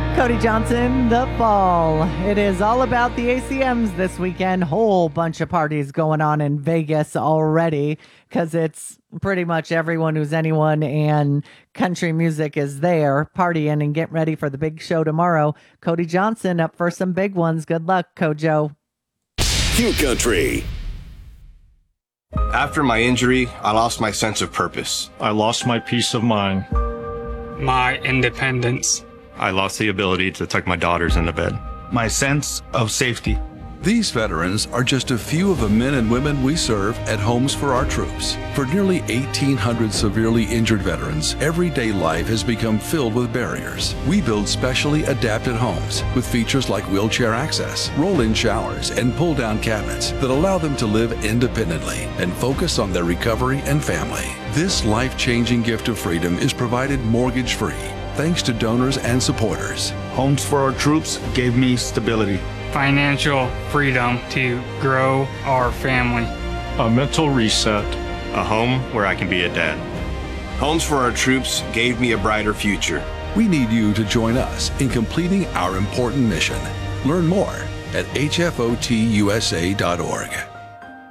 Cody Johnson, the fall. It is all about the ACMs this weekend. Whole bunch of parties going on in Vegas already because it's pretty much everyone who's anyone and country music is there partying and getting ready for the big show tomorrow. Cody Johnson up for some big ones. Good luck, Kojo. Q Country. After my injury, I lost my sense of purpose. I lost my peace of mind. My independence. I lost the ability to tuck my daughters into bed. My sense of safety. These veterans are just a few of the men and women we serve at Homes for Our Troops. For nearly 1,800 severely injured veterans, everyday life has become filled with barriers. We build specially adapted homes with features like wheelchair access, roll-in showers, and pull-down cabinets that allow them to live independently and focus on their recovery and family. This life-changing gift of freedom is provided mortgage-free, thanks to donors and supporters. Homes for Our Troops gave me stability. Financial freedom to grow our family. A mental reset. A home where I can be a dad. Homes for Our Troops gave me a brighter future. We need you to join us in completing our important mission. Learn more at hfotusa.org.